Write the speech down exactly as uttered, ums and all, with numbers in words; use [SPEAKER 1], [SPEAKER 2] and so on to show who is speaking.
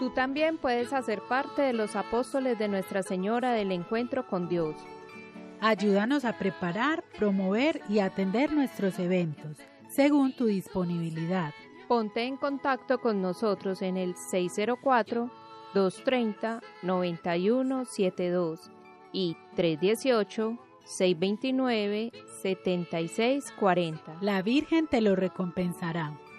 [SPEAKER 1] Tú también puedes hacer parte de los apóstoles de Nuestra Señora del Encuentro con Dios.
[SPEAKER 2] Ayúdanos a preparar, promover y atender nuestros eventos, según tu disponibilidad.
[SPEAKER 1] Ponte en contacto con nosotros en el seis cero cuatro, dos tres cero, nueve uno siete dos y tres uno ocho, seis dos nueve, siete seis cuatro cero.
[SPEAKER 2] La Virgen te lo recompensará.